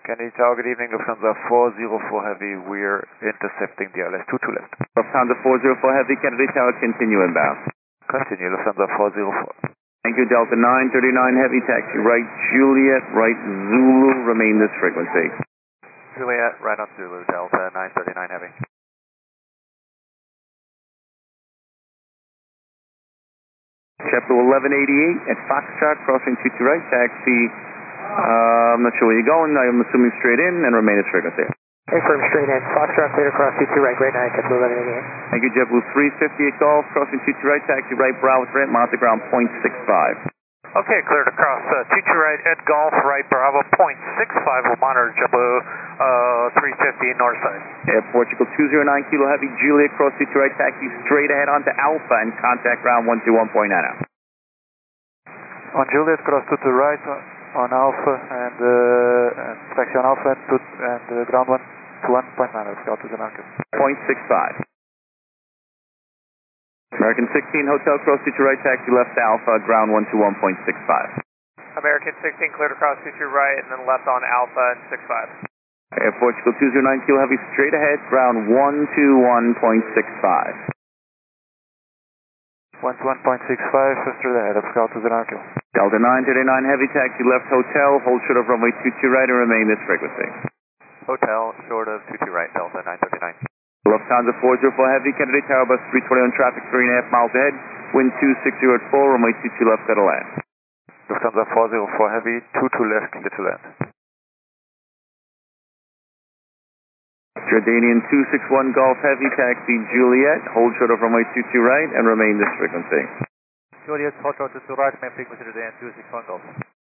Kennedy Tower, good evening, Lufthansa 404 Heavy, we're intercepting the ILS 22 left. Lufthansa 404 Heavy, Kennedy Tower, continue inbound. Continue, Lufthansa 404. Thank you, Delta 939 Heavy, taxi right Juliet, right Zulu, remain this frequency. Juliet, right on Zulu, Delta 939 Heavy. JetBlue 1188 at Foxtrot, crossing 22 right, taxi, I'm not sure where you're going, I'm assuming straight in, and remain as frequency. Confirm straight in, Foxtrot clear across 22 right, great night, JetBlue 1188. Thank you, JetBlue 358 Golf, crossing 22 right, taxi right, Bravo 3, mount the ground, 0.65. Okay, cleared across 22 right, Ed Golf, right, Bravo, 0.65, we'll monitor JetBlue 350 north side. Air Portugal 209 Kilo Heavy, Juliet, cross 22 right, taxi straight ahead onto Alpha and contact ground 121.9. On Juliet, cross 22 right, on Alpha and taxi on Alpha and ground 121.9, let's go to the market. 0.65. American 16 Hotel, cross 22 right, taxi left Alpha, ground 121.65. American 16 cleared across 22 right and then left on Alpha and 65. Air Portugal 209 Kilo Heavy, straight ahead, ground 121.65. 121.65, faster ahead, let's go to the market. Delta 939 Heavy, taxi left Hotel, hold short of runway 22 right and remain this frequency. Hotel, short of 22 right, Delta 939. Lufthansa 404 Heavy, Kennedy Tower, bus 320 on traffic, 3.5 miles ahead, wind 260 at 4, runway 22 left, clear to land. Lufthansa 404 Heavy, 22 left, clear to land. Jordanian 261 Golf Heavy, taxi Juliet, hold short of runway 22 right and remain this frequency. Juliet, hold short to right, main frequency Jordanian 261 Golf.